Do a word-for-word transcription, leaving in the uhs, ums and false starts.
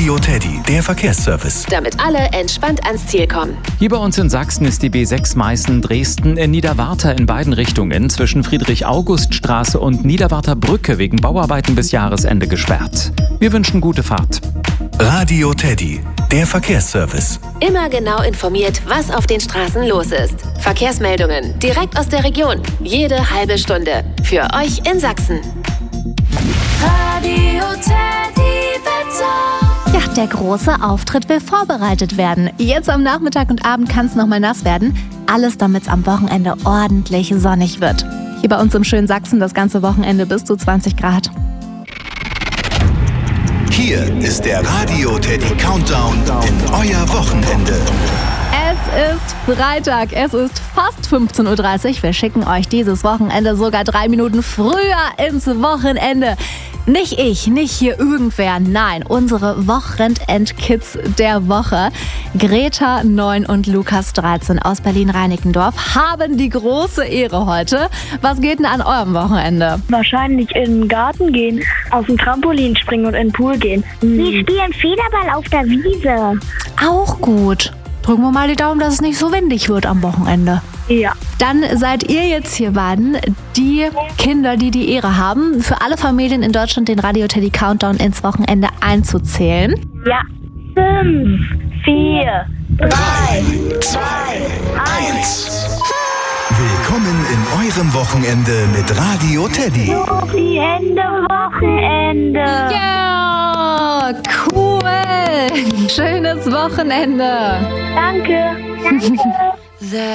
Radio Teddy, der Verkehrsservice. Damit alle entspannt ans Ziel kommen. Hier bei uns in Sachsen ist die B sechs Meißen-Dresden in Niederwartha in beiden Richtungen zwischen Friedrich-August-Straße und Niederwarther Brücke wegen Bauarbeiten bis Jahresende gesperrt. Wir wünschen gute Fahrt. Radio Teddy, der Verkehrsservice. Immer genau informiert, was auf den Straßen los ist. Verkehrsmeldungen direkt aus der Region. Jede halbe Stunde. Für euch in Sachsen. Radio Teddy Wetter. Ja, der große Auftritt will vorbereitet werden. Jetzt am Nachmittag und Abend kann es nochmal nass werden. Alles, damit es am Wochenende ordentlich sonnig wird. Hier bei uns im schönen Sachsen das ganze Wochenende bis zu zwanzig Grad. Hier ist der Radio Teddy Countdown in euer Wochenende. Es ist Freitag, es ist fast fünfzehn Uhr dreißig. Wir schicken euch dieses Wochenende sogar drei Minuten früher ins Wochenende. Nicht ich, nicht hier irgendwer, nein, unsere Wochenendkids der Woche. Greta, neun und Lukas, dreizehn aus Berlin-Reinickendorf haben die große Ehre heute. Was geht denn an eurem Wochenende? Wahrscheinlich in den Garten gehen, auf dem Trampolin springen und in den Pool gehen. Wir spielen Federball auf der Wiese. Auch gut. Drücken wir mal die Daumen, dass es nicht so windig wird am Wochenende. Ja. Dann seid ihr jetzt hier beiden die Kinder, die die Ehre haben, für alle Familien in Deutschland den Radio Teddy Countdown ins Wochenende einzuzählen. Ja. Fünf, vier, drei, zwei, eins. Willkommen in eurem Wochenende mit Radio Teddy. Die Hände Wochenende. Ja, cool. Schönes Wochenende. Danke. Danke.